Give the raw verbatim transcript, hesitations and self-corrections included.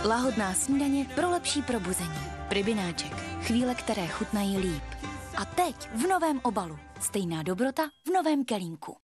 Lahodná snídaně pro lepší probuzení. Pribináček. Chvíle, které chutnají líp. A teď v novém obalu. Stejná dobrota v novém kelímku.